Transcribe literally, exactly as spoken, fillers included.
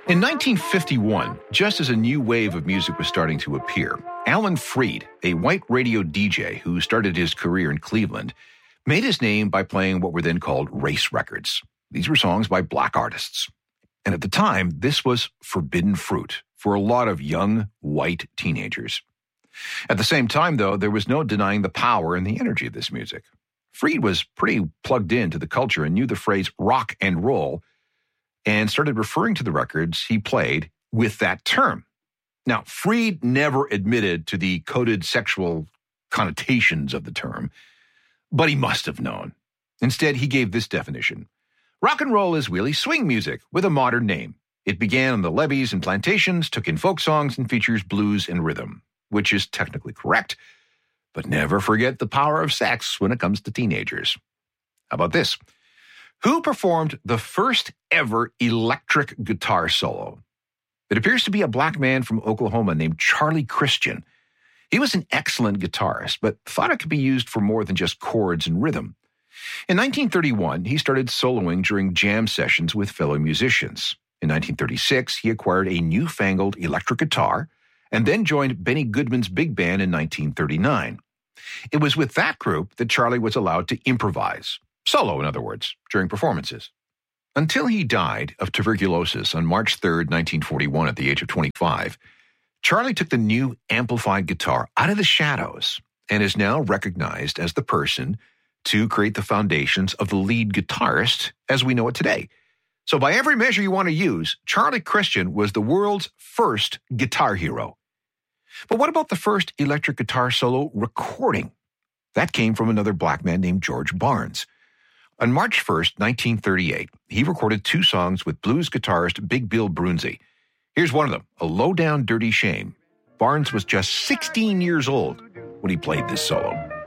In nineteen fifty-one, just as a new wave of music was starting to appear, Alan Freed, a white radio D J who started his career in Cleveland, made his name by playing what were then called race records. These were songs by black artists. And at the time, this was forbidden fruit for a lot of young, white teenagers. At the same time, though, there was no denying the power and the energy of this music. Freed was pretty plugged into the culture and knew the phrase rock and roll and started referring to the records he played with that term. Now, Freed never admitted to the coded sexual connotations of the term, but he must have known. Instead, he gave this definition. Rock and roll is really swing music with a modern name. It began on the levees and plantations, took in folk songs, and features blues and rhythm, which is technically correct, but never forget the power of sex when it comes to teenagers. How about this? Who performed the first ever electric guitar solo? It appears to be a black man from Oklahoma named Charlie Christian. He was an excellent guitarist, but thought it could be used for more than just chords and rhythm. In nineteen thirty-one, he started soloing during jam sessions with fellow musicians. In nineteen thirty-six, he acquired a newfangled electric guitar and then joined Benny Goodman's big band in nineteen thirty-nine. It was with that group that Charlie was allowed to improvise, solo in other words, during performances. Until he died of tuberculosis on March third, nineteen forty-one at the age of twenty-five, Charlie took the new amplified guitar out of the shadows and is now recognized as the person to create the foundations of the lead guitarist as we know it today. So by every measure you want to use, Charlie Christian was the world's first guitar hero. But what about the first electric guitar solo recording? That came from another black man named George Barnes. On March first, nineteen thirty-eight, he recorded two songs with blues guitarist Big Bill Broonzy. Here's one of them, A Low Down Dirty Shame. Barnes was just sixteen years old when he played this solo.